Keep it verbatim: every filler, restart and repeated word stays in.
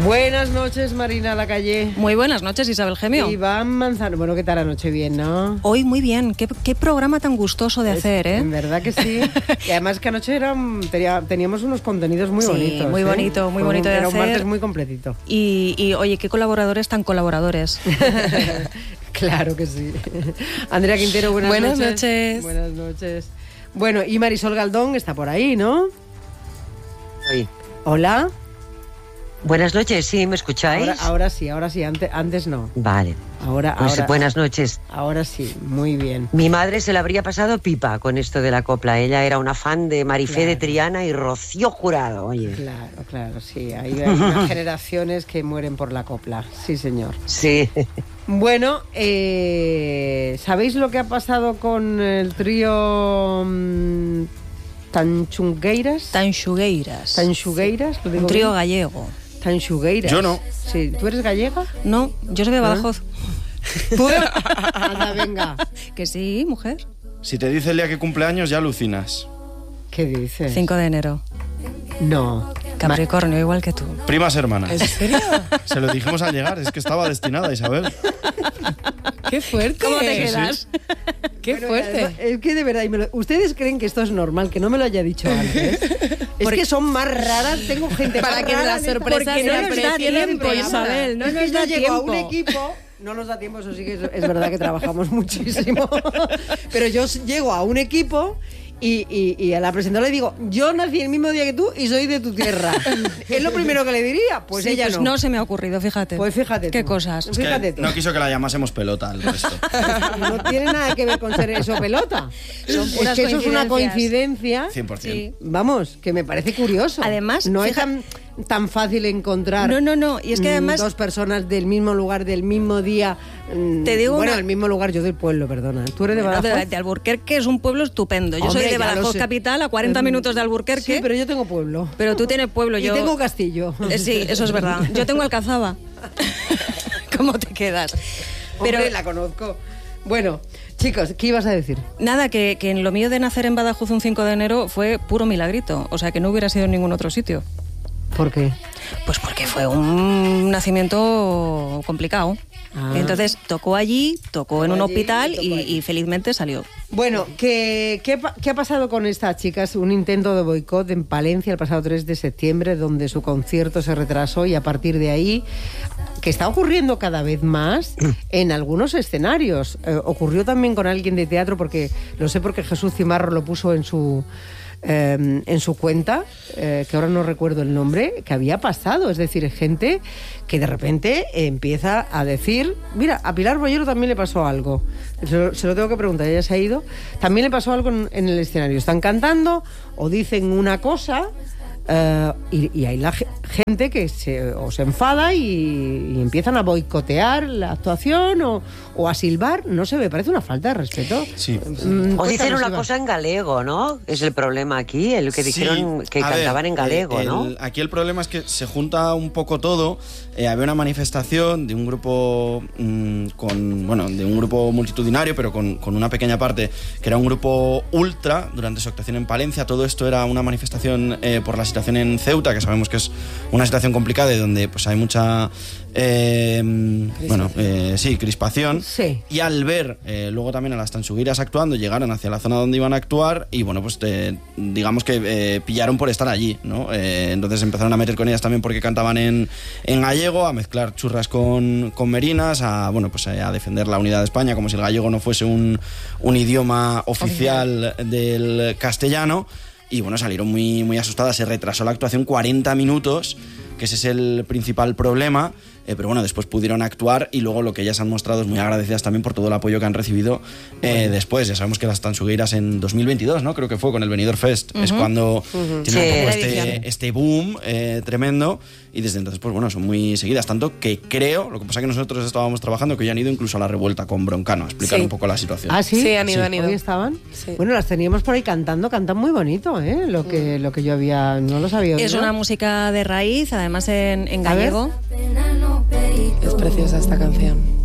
Buenas noches, Marina Lacalle. Muy buenas noches, Isabel Gemio. Iván Manzano. Bueno, ¿qué tal la noche? Bien, ¿no? Hoy muy bien. Qué, qué programa tan gustoso de es, hacer, ¿eh? En verdad que sí. Y además que anoche era, tenía, teníamos unos contenidos muy sí, bonitos. muy ¿eh? bonito, muy Fue bonito un, de era hacer. Era un martes muy completito. Y, y, oye, qué colaboradores tan colaboradores. Claro que sí. Andrea Quintero, buenas, buenas noches. noches. Buenas noches. Bueno, y Marisol Galdón está por ahí, ¿no? Sí. Hola. Buenas noches, ¿sí? ¿Me escucháis? Ahora, ahora sí, ahora sí, antes, antes no. Vale. Ahora, Pues ahora, buenas noches. Ahora sí, muy bien. Mi madre se la habría pasado pipa con esto de la copla. Ella era una fan de Marifé Claro. de Triana y Rocío Jurado, oye. Claro, claro, sí. Hay unas generaciones que mueren por la copla. Sí, señor. Sí. Bueno, eh, ¿sabéis lo que ha pasado con el trío um, Tanxugueiras? Tanxugueiras. Tanxugueiras, ¿lo digo Un trío bien? gallego. Tanxugueiras. Yo no. Sí, ¿tú eres gallega? No, yo soy de Badajoz. Anda, venga. Que sí, mujer. Si te dice el día que cumpleaños, ya alucinas. ¿Qué dices? cinco de enero. No. Capricornio, igual que tú. Primas hermanas. ¿En serio? Se lo dijimos al llegar, es que estaba destinada, Isabel. ¡Qué fuerte! ¿Cómo te Sí, quedas? ¡Qué Bueno, fuerte! además, es que de verdad, y me lo- ¿ustedes creen que esto es normal? Que no me lo haya dicho antes. Es que son más raras, tengo gente Para más que rara las en esta- sorpresas porque se no nos da aprecien en tiempo, programa. Isabel, no Es nos que da yo llego tiempo. a a un equipo, no nos da tiempo, eso sí que es, es verdad que trabajamos muchísimo. Pero yo llego a un equipo y, y, y a la presentadora le digo, yo nací el mismo día que tú y soy de tu tierra. Es lo primero que le diría. Pues Sí, ella pues no. no se me ha ocurrido, fíjate. Pues fíjate Qué tú. cosas. Es que Fíjate tú. no quiso que la llamásemos pelota al resto. No tiene nada que ver con ser eso pelota. Son Es puras que eso es una coincidencias. coincidencia. cien por ciento. Sí. Vamos, que me parece curioso. Además, no es fija- tan, tan fácil encontrar No, no, no. Y es que mm, además... dos personas del mismo lugar, del mismo día. mm, Te digo bueno, una- del mismo lugar, yo del pueblo, perdona. ¿Tú eres de Bueno, Badajoz? de, de Alburquerque es un pueblo estupendo. Yo Hombre, soy de ya lo Badajoz sé. capital, a cuarenta Mm, minutos de Alburquerque. Sí, pero yo tengo pueblo. Pero tú tienes pueblo, Y yo... tengo castillo. Eh, sí, eso es verdad. Yo tengo Alcazaba. ¿Cómo te quedas? Pero Hombre, la conozco. Bueno, chicos, ¿qué ibas a decir? nada, que, que en lo mío de nacer en Badajoz un cinco de enero fue puro milagrito. O sea, que no hubiera sido en ningún otro sitio. ¿Por qué? Pues porque fue un nacimiento complicado. Ah. Entonces tocó allí, tocó en un allí, hospital tocó y, allí. y felizmente salió. Bueno, ¿qué, qué, pa- qué ha pasado con esta chica? Es un intento de boicot en Palencia el pasado tres de septiembre, donde su concierto se retrasó y a partir de ahí, que está ocurriendo cada vez más en algunos escenarios. Eh, ocurrió también con alguien de teatro, porque lo sé porque Jesús Cimarro lo puso en su... eh, en su cuenta, eh, que ahora no recuerdo el nombre, que había pasado. Es decir, gente que de repente empieza a decir, mira, a Pilar Bollero también le pasó algo. Se lo, se lo tengo que preguntar, ella se ha ido. También le pasó algo en, en el escenario. Están cantando o dicen una cosa eh, y, y hay la ge- gente que se, o se enfada y, y empiezan a boicotear la actuación o, o a silbar. No sé, me parece una falta de respeto. Sí. Mm, O dicen cuéntanos, una Iván. cosa en galego, ¿no? Es el problema aquí, el que dijeron Sí, que a ver, cantaban en galego, eh, ¿no? el- aquí el problema es que se junta un poco todo. Eh, había una manifestación de un grupo mm, con, bueno, de un grupo multitudinario, pero con, con una pequeña parte que era un grupo ultra durante su actuación en Palencia. Todo esto era una manifestación eh, por la situación en Ceuta, que sabemos que es una situación complicada y donde pues hay mucha eh, bueno, eh, sí, crispación. Sí. Y al ver eh, luego también a las tansuguiras actuando, llegaron hacia la zona donde iban a actuar y bueno, pues eh, digamos que eh, pillaron por estar allí, ¿no? Eh, entonces empezaron a meter con ellas también porque cantaban en, en gallego, a mezclar churras con, con merinas, a bueno, pues eh, a defender la unidad de España como si el gallego no fuese un, un idioma oficial del castellano. Y bueno, salieron muy, muy asustadas, se retrasó la actuación cuarenta minutos, que ese es el principal problema. Eh, pero bueno, después pudieron actuar y luego lo que ellas han mostrado es muy agradecidas también por todo el apoyo que han recibido eh, bueno. después. Ya sabemos que las Tansugueiras en dos mil veintidós, ¿no? Creo que fue con el Benidorm Fest. Uh-huh. Es cuando uh-huh. tiene sí, un poco este, este boom eh, tremendo y desde entonces, pues bueno, son muy seguidas. Tanto que creo, lo que pasa es que nosotros estábamos trabajando, que hoy han ido incluso a la revuelta con Broncano a explicar sí. un poco la situación. ¿Ah, sí? Sí, han ido, sí. han ido. ¿Hoy estaban? Sí. Bueno, las teníamos por ahí cantando, cantan muy bonito, ¿eh? Lo que, lo que yo había, no lo sabía. Es ¿no? una música de raíz, además en, en A ver. gallego. Es preciosa esta canción.